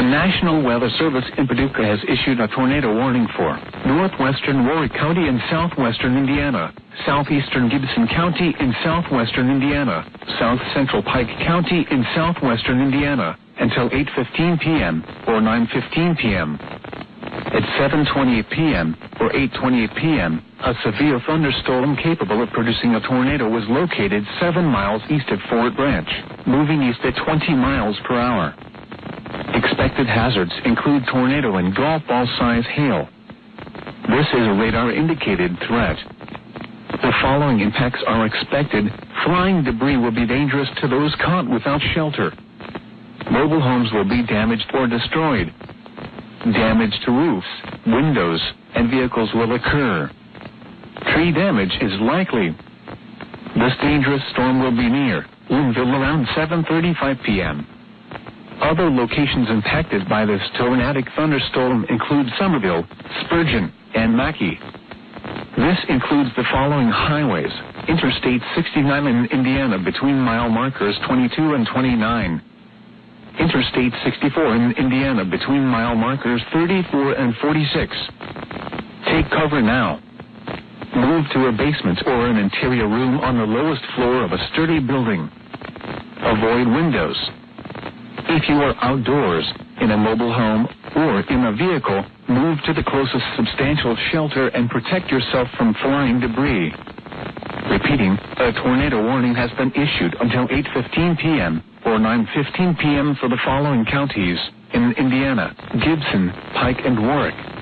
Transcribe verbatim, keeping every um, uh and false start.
The National Weather Service in Paducah has issued a tornado warning for northwestern Warwick County in southwestern Indiana, southeastern Gibson County in southwestern Indiana, south central Pike County in southwestern Indiana, until eight fifteen p.m. or nine fifteen p.m. At seven twenty-eight p.m. or eight twenty-eight p.m., a severe thunderstorm capable of producing a tornado was located seven miles east of Fort Branch, moving east at twenty miles per hour. Expected hazards include tornado and golf ball-size hail. This is a radar-indicated threat. The following impacts are expected. Flying debris will be dangerous to those caught without shelter. Mobile homes will be damaged or destroyed. Damage to roofs, windows, and vehicles will occur. Tree damage is likely. This dangerous storm will be near Linville around seven thirty-five p.m. Other locations impacted by this tornadic thunderstorm include Somerville, Spurgeon, and Mackay. This includes the following highways: Interstate sixty-nine in Indiana between mile markers twenty-two and twenty-nine. Interstate sixty-four in Indiana between mile markers thirty-four and forty-six. Take cover now. Move to a basement or an interior room on the lowest floor of a sturdy building. Avoid windows. If you are outdoors, in a mobile home, or in a vehicle, move to the closest substantial shelter and protect yourself from flying debris. Repeating, a tornado warning has been issued until eight fifteen p.m. or nine fifteen p.m. for the following counties in Indiana: Gibson, Pike, and Warwick.